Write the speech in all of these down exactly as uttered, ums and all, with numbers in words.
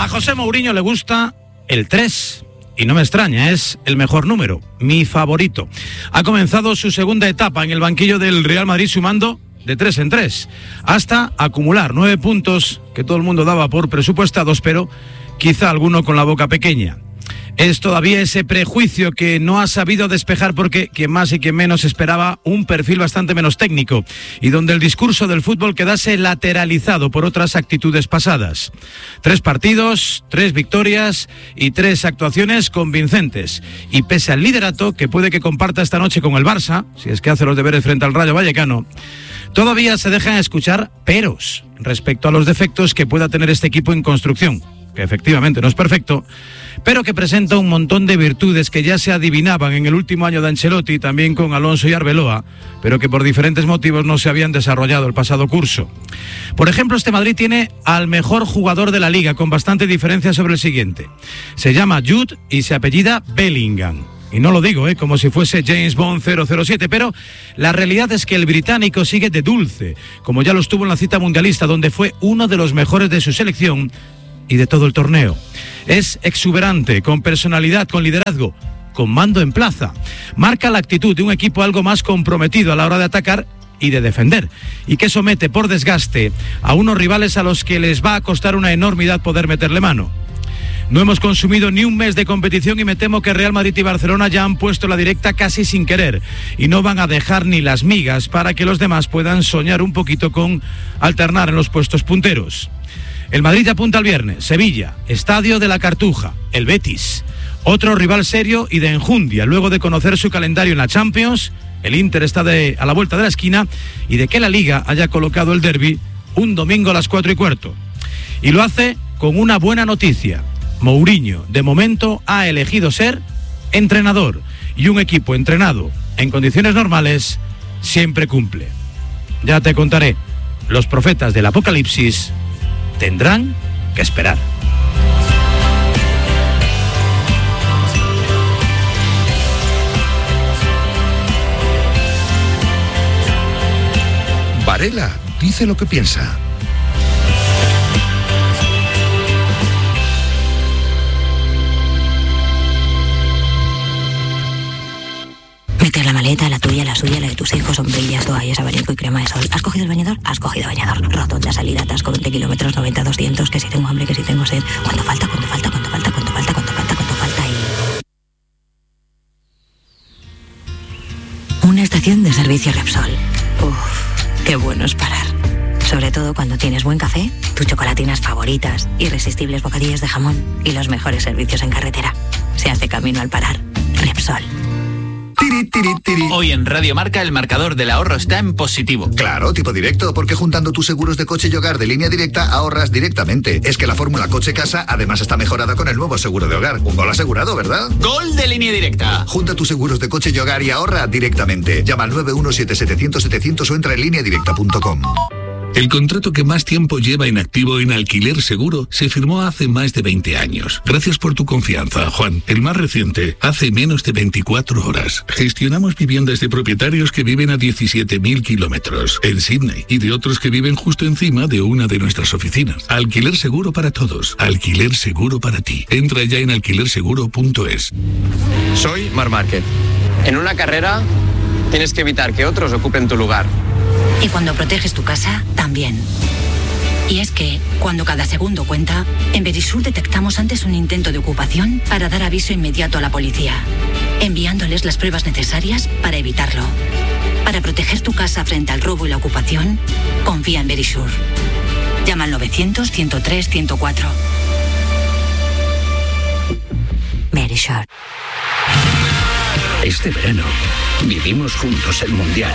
A José Mourinho le gusta el tres. Y no me extraña, es el mejor número, mi favorito. Ha comenzado su segunda etapa en el banquillo del Real Madrid sumando de tres en tres, hasta acumular nueve puntos que todo el mundo daba por presupuestados, pero quizá alguno con la boca pequeña. Es todavía ese prejuicio que no ha sabido despejar porque quien más y quien menos esperaba un perfil bastante menos técnico y donde el discurso del fútbol quedase lateralizado por otras actitudes pasadas. Tres partidos, tres victorias y tres actuaciones convincentes. Y pese al liderato que puede que comparta esta noche con el Barça, si es que hace los deberes frente al Rayo Vallecano, todavía se dejan escuchar peros respecto a los defectos que pueda tener este equipo en construcción, que efectivamente no es perfecto, pero que presenta un montón de virtudes que ya se adivinaban en el último año de Ancelotti, también con Alonso y Arbeloa, pero que por diferentes motivos no se habían desarrollado el pasado curso. Por ejemplo, este Madrid tiene al mejor jugador de la Liga, con bastante diferencia sobre el siguiente. Se llama Jude y se apellida Bellingham. Y no lo digo, ¿eh? como si fuese James Bond cero cero siete, pero la realidad es que el británico sigue de dulce, como ya lo estuvo en la cita mundialista, donde fue uno de los mejores de su selección y de todo el torneo. Es exuberante, con personalidad, con liderazgo, con mando en plaza. Marca la actitud de un equipo algo más comprometido a la hora de atacar y de defender, y que somete por desgaste a unos rivales a los que les va a costar una enormidad poder meterle mano. No hemos consumido ni un mes de competición y me temo que Real Madrid y Barcelona ya han puesto la directa casi sin querer y no van a dejar ni las migas para que los demás puedan soñar un poquito con alternar en los puestos punteros. El Madrid apunta al viernes, Sevilla, Estadio de la Cartuja, el Betis, otro rival serio y de enjundia, luego de conocer su calendario en la Champions. El Inter está de, a la vuelta de la esquina y de que la Liga haya colocado el derbi un domingo a las cuatro y cuarto. Y lo hace con una buena noticia. Mourinho, de momento, ha elegido ser entrenador y un equipo entrenado en condiciones normales siempre cumple. Ya te contaré, los profetas del apocalipsis tendrán que esperar. Varela dice lo que piensa. Meter la maleta, la tuya, la suya, la de tus hijos, sombrillas, toallas, abanico y crema de sol. ¿Has cogido el bañador? Has cogido bañador. Rotonda, salida, atasco, veinte kilómetros, noventa, doscientos, que si tengo hambre, que si tengo sed. ¿Cuánto falta? ¿Cuánto falta? ¿Cuánto falta? ¿Cuánto falta? ¿Cuánto falta? ¿Cuánto falta? Y... una estación de servicio Repsol. Uf, qué bueno es parar. Sobre todo cuando tienes buen café, tus chocolatinas favoritas, irresistibles bocadillos de jamón y los mejores servicios en carretera. Se hace camino al parar. Repsol. Tiri, tiri, tiri. Hoy en Radio Marca el marcador del ahorro está en positivo. Claro, tipo directo, porque juntando tus seguros de coche y hogar de Línea Directa ahorras directamente. Es que la fórmula coche-casa además está mejorada con el nuevo seguro de hogar. Un gol asegurado, ¿verdad? ¡Gol de Línea Directa! Junta tus seguros de coche y hogar y ahorra directamente. Llama al nueve uno siete siete cero cero setecientos o entra en línea directa punto com. El contrato que más tiempo lleva inactivo en Alquiler Seguro se firmó hace más de veinte años. Gracias por tu confianza, Juan. El más reciente, hace menos de veinticuatro horas. Gestionamos viviendas de propietarios que viven a diecisiete mil kilómetros en Sydney y de otros que viven justo encima de una de nuestras oficinas. Alquiler Seguro para todos. Alquiler Seguro para ti. Entra ya en alquiler seguro punto es. Soy Marc Márquez. En una carrera tienes que evitar que otros ocupen tu lugar. Y cuando proteges tu casa, también. Y es que, cuando cada segundo cuenta, en Verisur detectamos antes un intento de ocupación para dar aviso inmediato a la policía, enviándoles las pruebas necesarias para evitarlo. Para proteger tu casa frente al robo y la ocupación, confía en Verisur. Llama al novecientos, ciento tres, ciento cuatro. Verisur. Este verano vivimos juntos el Mundial.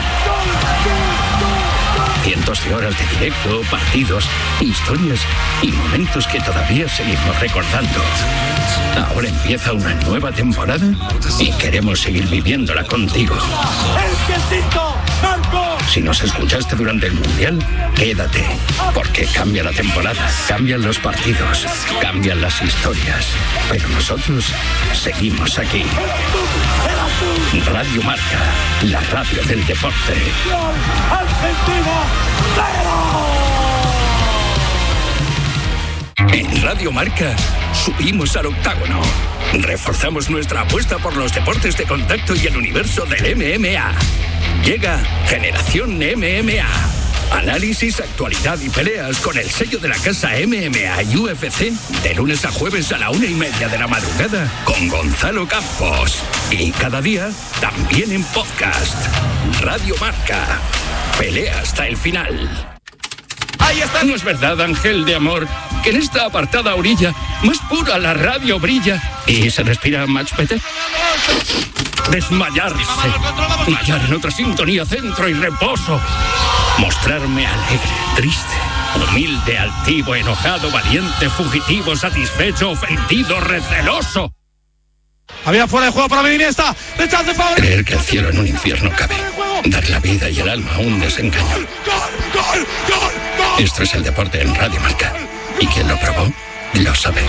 Cientos de horas de directo, partidos, historias y momentos que todavía seguimos recordando. Ahora empieza una nueva temporada y queremos seguir viviéndola contigo. Si nos escuchaste durante el Mundial, quédate, porque cambia la temporada, cambian los partidos, cambian las historias, pero nosotros seguimos aquí. Radio Marca, la radio del deporte. En Radio Marca subimos al octágono. Reforzamos nuestra apuesta por los deportes de contacto y el universo del M M A. Llega Generación M M A. Análisis, actualidad y peleas con el sello de la casa M M A y U F C de lunes a jueves a la una y media de la madrugada con Gonzalo Campos. Y cada día también en podcast. Radio Marca. Pelea hasta el final. Ahí está. ¿No es verdad, Ángel de amor, que en esta apartada orilla más pura la radio brilla y se respira much better? Desmayarse. Mayar en otra sintonía, centro y reposo. Mostrarme alegre, triste, humilde, altivo, enojado, valiente, fugitivo, satisfecho, ofendido, receloso. Había fuera de juego para Iniesta. Rechace para... Creer que el cielo en un infierno cabe. Dar la vida y el alma a un desengaño. Esto es el deporte en Radio Marca. Y quien lo probó, lo sabe.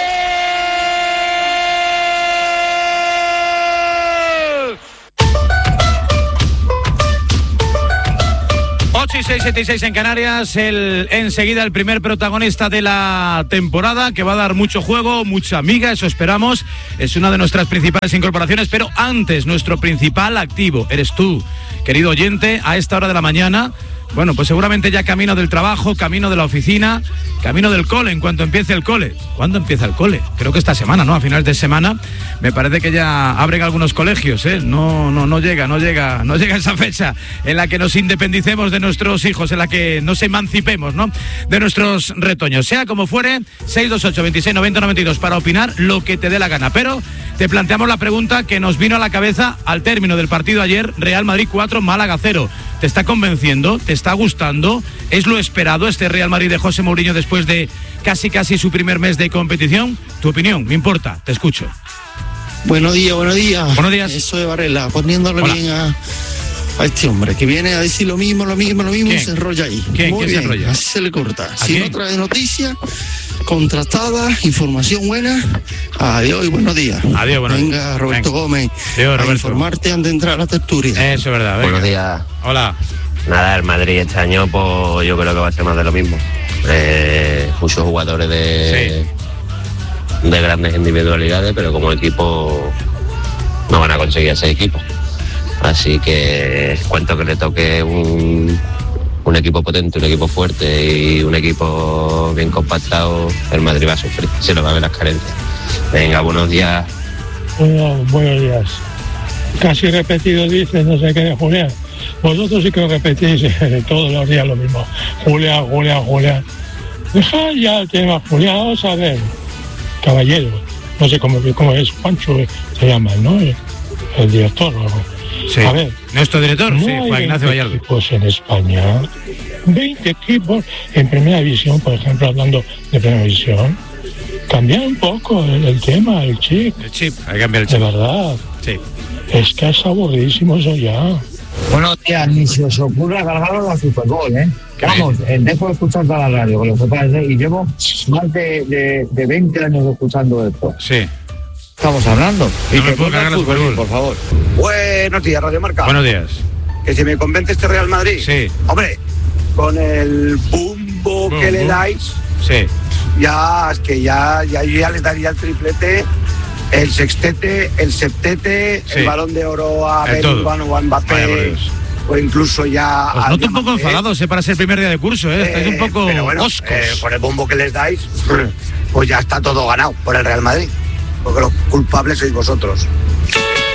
ocho y seis, siete y seis en Canarias, el, enseguida el primer protagonista de la temporada, que va a dar mucho juego, mucha amiga, eso esperamos, es una de nuestras principales incorporaciones, pero antes, nuestro principal activo, eres tú, querido oyente, a esta hora de la mañana. Bueno, pues seguramente ya camino del trabajo, camino de la oficina, camino del cole, en cuanto empiece el cole. ¿Cuándo empieza el cole? Creo que esta semana, ¿no? A finales de semana. Me parece que ya abren algunos colegios, ¿eh? No, no, no llega, no llega, no llega esa fecha en la que nos independicemos de nuestros hijos, en la que nos emancipemos, ¿no? De nuestros retoños. Sea como fuere, seis dos ocho, veintiséis, noventa, noventa y dos para opinar lo que te dé la gana. Pero te planteamos la pregunta que nos vino a la cabeza al término del partido ayer, Real Madrid cuatro, Málaga cero. ¿Te está convenciendo? ¿Te está gustando? ¿Es lo esperado este Real Madrid de José Mourinho después de casi casi su primer mes de competición? Tu opinión, me importa, te escucho. Buenos días, buenos días. Buenos días. Eso de Varela, poniéndole Hola. bien a, a este hombre, que viene a decir lo mismo, lo mismo, lo mismo, ¿Quién? y se enrolla ahí. ¿Quién? Muy ¿Quién bien, se enrolla? así se le corta. ¿A Si quién? no trae noticias contrastadas, información buena, adiós y buenos días. Adiós, buenos días. Venga, Roberto Venga. Gómez, Adiós, a Roberto. informarte antes de entrar a la tertulia. Eso es verdad. Venga. Buenos días. Hola. Nada, el Madrid este año, pues yo creo que va a ser más de lo mismo. Eh, muchos jugadores de, de grandes individualidades, pero como equipo no van a conseguir ese equipo. Así que cuento que le toque un, un equipo potente, un equipo fuerte y un equipo bien compactado, el Madrid va a sufrir, se lo va a ver las carencias. Venga, buenos días. Bueno, buenos días. Casi repetido dice, no sé qué de Julián. Vosotros sí que repetís eh, todos los días lo mismo. Julián, Julián, Julián. Deja ya el tema, Julián, vamos a ver. Caballero, no sé cómo, cómo es, Juancho se llama, ¿no? El, el director o algo. Sí. A ver. Nuestro director, No sí, hay Juan Ignacio veinte Gallardo. equipos en España. veinte equipos en primera división, por ejemplo, hablando de primera división. Cambiar un poco el, el tema, el chip. El chip, hay que cambiar el chip. De verdad. Sí. Es que es aburridísimo eso ya. Buenos días, ni se os ocurra cargaros la Super Bowl, ¿eh? Vamos, eh, dejo de escuchar toda la radio, con lo que parece, y llevo más de, de, de veinte años escuchando esto. Sí. Estamos hablando. No y me que puedo ponga cargar la el Super Bowl. por favor. Buenos días, Radio Marca. Buenos días. Que si me convence este Real Madrid. Sí. Hombre, con el bumbo Bum, que le bum. dais, Sí. ya es que ya, ya, ya les daría el triplete, el sextete, el septete, Sí. el balón de oro a El todo. Bellingham o a Vaya por Mbappé, Dios. o incluso ya Os a noto un poco Diamante. enfadados, ¿eh? Para ser primer día de curso, ¿eh? Estáis un poco Pero bueno, oscos. eh, con el bombo que les dais, pues ya está todo ganado por el Real Madrid, porque los culpables sois vosotros.